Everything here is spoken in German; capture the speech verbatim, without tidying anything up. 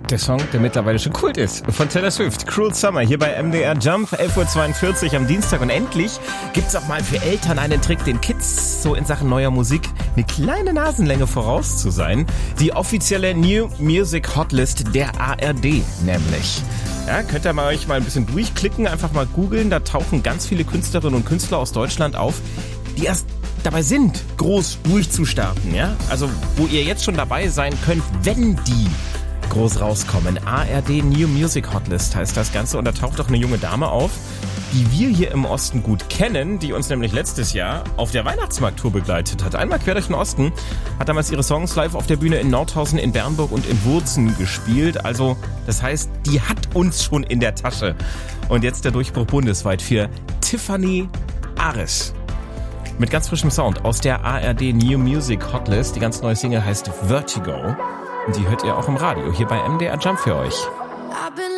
Der Song, der mittlerweile schon Kult ist, von Taylor Swift, Cruel Summer, hier bei M D R Jump, elf Uhr zweiundvierzig am Dienstag. Und endlich gibt's auch mal für Eltern einen Trick, den Kids so in Sachen neuer Musik eine kleine Nasenlänge voraus zu sein. Die offizielle New Music Hotlist der A R D nämlich. Ja, könnt ihr mal euch mal ein bisschen durchklicken, einfach mal googeln, da tauchen ganz viele Künstlerinnen und Künstler aus Deutschland auf, die erst dabei sind, groß durchzustarten, ja? Also, wo ihr jetzt schon dabei sein könnt, wenn die groß rauskommen. A R D New Music Hotlist heißt das Ganze, und da taucht auch eine junge Dame auf, die wir hier im Osten gut kennen, die uns nämlich letztes Jahr auf der Weihnachtsmarkttour begleitet hat. Einmal quer durch den Osten, hat damals ihre Songs live auf der Bühne in Nordhausen, in Bernburg und in Wurzen gespielt. Also, das heißt, die hat uns schon in der Tasche. Und jetzt der Durchbruch bundesweit für Tiffany Ares. Mit ganz frischem Sound aus der A R D New Music Hotlist. Die ganz neue Single heißt Vertigo. Und die hört ihr auch im Radio, hier bei M D R Jump für euch. I've been